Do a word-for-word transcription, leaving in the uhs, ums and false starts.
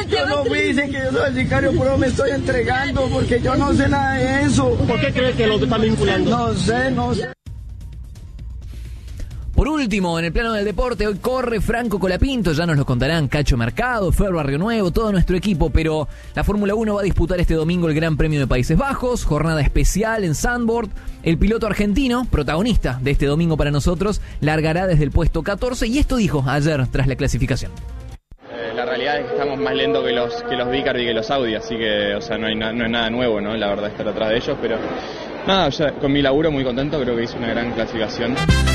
Yo no dicen que yo soy el sicario, pero me estoy entregando porque yo no sé nada de eso. ¿Por qué crees que lo están vinculando? No sé, no sé. Por último, en el plano del deporte, hoy corre Franco Colapinto, ya nos lo contarán Cacho Mercado, Fer Barrio Nuevo, todo nuestro equipo, pero la Fórmula uno va a disputar este domingo el Gran Premio de Países Bajos, jornada especial en Zandvoort. El piloto argentino, protagonista de este domingo para nosotros, largará desde el puesto catorce y esto dijo ayer tras la clasificación. Eh, la realidad es que estamos más lentos que los que los Vicar y que los Audi, así que, o sea, no, hay na- no es nada nuevo, ¿no? La verdad, estar atrás de ellos, pero nada, ya con mi laburo muy contento, creo que hice una gran clasificación.